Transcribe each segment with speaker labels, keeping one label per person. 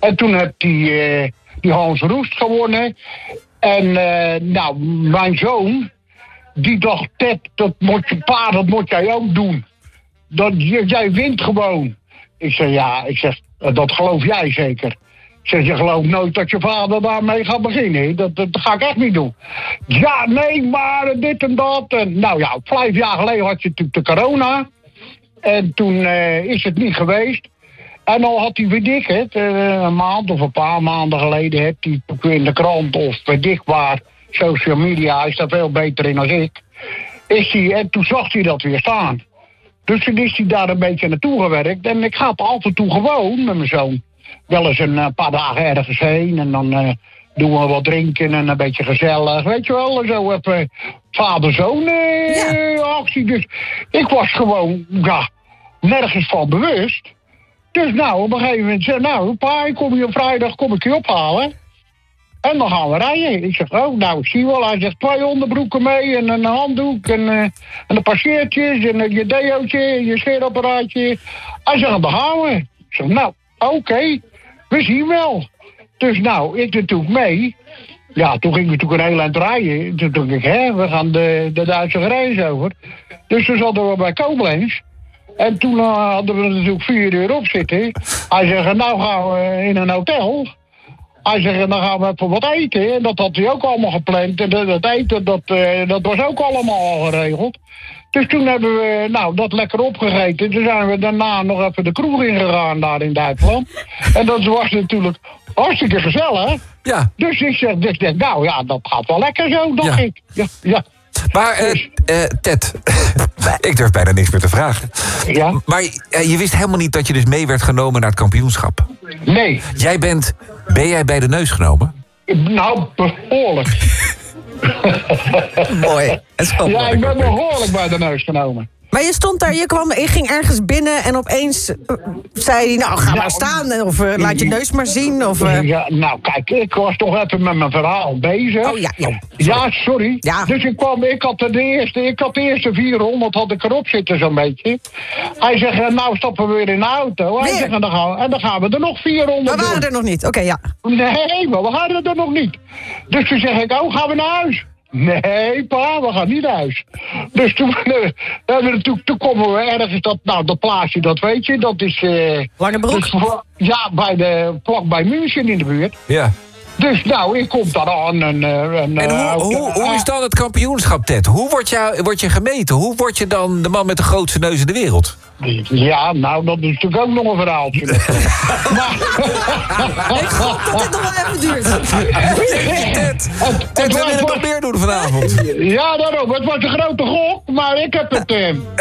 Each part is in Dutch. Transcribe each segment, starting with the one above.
Speaker 1: En toen heb die Hans Roest gewonnen. En mijn zoon, die dacht, Ted, dat moet jij ook doen. Jij wint gewoon. Ik zeg, dat geloof jij zeker. Ik zeg, je gelooft nooit dat je vader daarmee gaat beginnen. Dat ga ik echt niet doen. Ja, nee, maar dit en dat. En, 5 jaar geleden had je natuurlijk de corona. En toen is het niet geweest. En dan had hij, weet ik het, een maand of een paar maanden geleden... heb hij in de krant of weet ik waar, social media is daar veel beter in dan ik... En toen zag hij dat weer staan. Dus toen is hij daar een beetje naartoe gewerkt. En ik ga er af en toe gewoon met mijn zoon. Wel eens een paar dagen ergens heen. En dan doen we wat drinken en een beetje gezellig. Weet je wel, zo even vader-zoon actie. Dus ik was gewoon, nergens van bewust. Dus op een gegeven moment zei pa, kom je op vrijdag, kom ik je ophalen. En dan gaan we rijden. Ik zeg, ik zie wel. Hij zegt 2 onderbroeken mee en een handdoek en een paar shirtjes en je deootje en je scheerapparaatje. Hij zegt, dan gaan we. Ik zeg, oké, we zien wel. Dus ik natuurlijk mee. Ja, toen ging we natuurlijk een heel eind rijden. Toen dacht ik, we gaan de Duitse grens over. Dus toen zaten we bij Koblenz. En toen hadden we er natuurlijk 4 uur op zitten. Hij zegt, nou gaan we in een hotel. Hij zegt, dan gaan we even wat eten. En dat had hij ook allemaal gepland. En dat eten, dat was ook allemaal al geregeld. Dus toen hebben we dat lekker opgegeten. Toen zijn we daarna nog even de kroeg ingegaan daar in Duitsland. En dat was natuurlijk hartstikke gezellig.
Speaker 2: Ja.
Speaker 1: Dus ik zeg, dat gaat wel lekker zo, dacht ik. Ja.
Speaker 2: Maar, Ted, ik durf bijna niks meer te vragen.
Speaker 1: Ja?
Speaker 2: Maar je wist helemaal niet dat je dus mee werd genomen naar het kampioenschap.
Speaker 1: Nee.
Speaker 2: Ben jij bij de neus genomen?
Speaker 1: Behoorlijk.
Speaker 3: Mooi.
Speaker 1: Ja, ik ben behoorlijk bij de neus genomen.
Speaker 3: Maar je stond daar, je ging ergens binnen en opeens zei hij, ga maar staan. Of laat je neus maar zien. Of,
Speaker 1: kijk, ik was toch even met mijn verhaal bezig.
Speaker 3: Oh ja.
Speaker 1: Ja, sorry.
Speaker 3: Ja.
Speaker 1: Dus ik had de eerste 400 had ik erop zitten zo'n beetje. Hij zegt, stappen we weer in de auto. Hij zegt, en dan gaan we er nog 400
Speaker 3: We waren er nog niet, oké, ja.
Speaker 1: Nee, maar we waren er nog niet. Dus toen zeg ik, gaan we naar huis? Nee, pa, we gaan niet naar huis. Dus toen komen we ergens, dat plaatsje, dat weet je, dat is...
Speaker 3: Langebroek?
Speaker 1: Dus, vlak bij München in de buurt.
Speaker 2: Ja.
Speaker 1: Dus ik kom daar aan
Speaker 2: hoe is dan het kampioenschap, Ted? Hoe word je gemeten? Hoe word je dan de man met de grootste neus in de wereld?
Speaker 1: Ja, dat is natuurlijk ook nog een verhaaltje.
Speaker 3: Ik hoop dat dit nog wel even duurt.
Speaker 2: Ted, we willen nog meer doen vanavond.
Speaker 1: Ja, daarom. Het was een grote gok, maar ik heb het...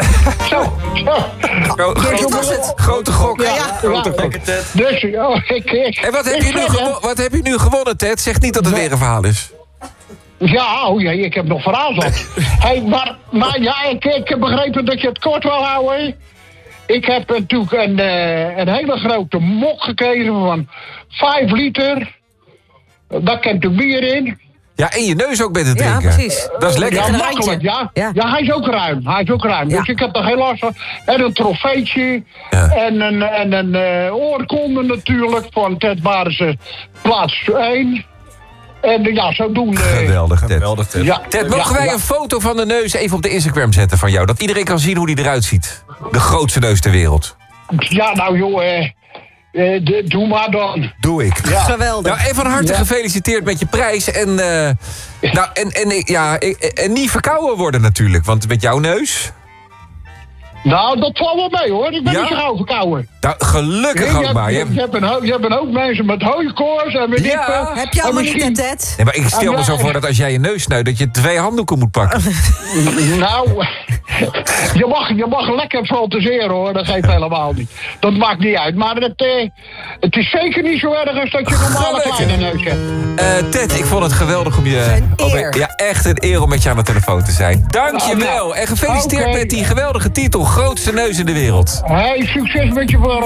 Speaker 2: Grote gok.
Speaker 3: Ja.
Speaker 2: Grote gok.
Speaker 1: Dus,
Speaker 2: En wat heb je nu gewonnen, Ted? Zeg niet dat het weer een verhaal is.
Speaker 1: Ja, ik heb nog verhaal gehad. Ik heb begrepen dat je het kort wil houden. Ik heb natuurlijk een hele grote mok gekregen van 5 liter. Daar kent de bier in.
Speaker 2: Ja, en je neus ook met het drinken.
Speaker 3: Ja, precies.
Speaker 2: Dat is lekker.
Speaker 1: Ja, makkelijk, ja. Ja, hij is ook ruim.
Speaker 3: Ja.
Speaker 1: Dus ik heb er heel last van. En een trofeetje.
Speaker 2: Ja.
Speaker 1: En een oorkonde natuurlijk van Ted Barense plaats 1. En zodoende...
Speaker 2: Geweldig, Ted.
Speaker 1: Ja,
Speaker 2: Ted, mogen wij een foto van de neus even op de Instagram zetten van jou? Dat iedereen kan zien hoe die eruit ziet. De grootste neus ter wereld.
Speaker 1: Ja, doe maar dan.
Speaker 2: Doe ik.
Speaker 1: Ja.
Speaker 3: Geweldig.
Speaker 2: Nou, en van harte gefeliciteerd met je prijs. En niet verkouden worden natuurlijk, want met jouw neus...
Speaker 1: Dat valt wel mee hoor, ik ben niet zo gauw verkouden.
Speaker 2: Nou, gelukkig ook maar.
Speaker 1: Je hebt een hoop mensen met hooikoorts en weet ik veel.
Speaker 3: Heb je allemaal niet, Ted?
Speaker 2: Nee, maar ik stel me zo voor dat als jij je neus snuit, dat je 2 handdoeken moet pakken.
Speaker 1: Je mag lekker fantaseren hoor, dat geeft helemaal niet. Dat maakt niet uit, maar het is zeker niet zo erg als dat je normale kleine neus hebt.
Speaker 2: Ted, ik vond het geweldig om je...
Speaker 3: Een eer.
Speaker 2: Ja, echt een eer om met je aan de telefoon te zijn. Dank je wel. En gefeliciteerd met die geweldige titel. Grootste neus in de wereld.
Speaker 1: Hey, succes met je